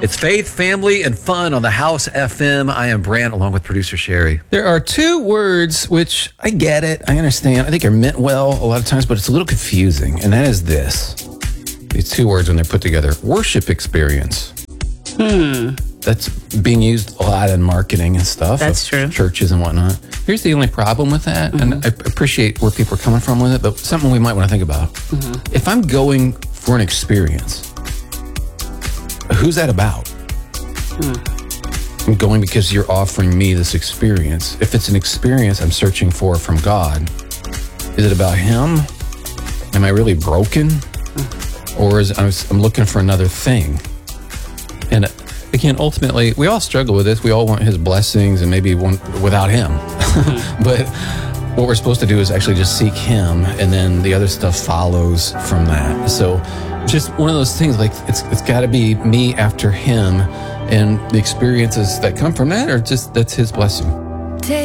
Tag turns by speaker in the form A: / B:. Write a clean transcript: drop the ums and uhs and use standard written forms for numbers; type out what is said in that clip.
A: It's faith, family, and fun on the House FM. I am Brant, along with producer Sherry.
B: There are two words, which I get it, I understand, I think are meant well a lot of times, but it's a little confusing, and that is this. These two words, when they're put together, worship experience. That's being used a lot in marketing and stuff.
C: That's true.
B: Churches and whatnot. Here's the only problem with that, and I appreciate where people are coming from with it, but something we might want to think about. If I'm going for an experience, who's that about? I'm going because you're offering me this experience. If it's an experience I'm searching for from God, is it about Him? Am I really broken? Or is I'm looking for another thing? And again, ultimately, we all struggle with this. We all want His blessings and maybe one without Him. But what we're supposed to do is actually just seek Him, and then the other stuff follows from that. So just one of those things, like it's got to be me after Him, and the experiences that come from that are just, that's His blessing.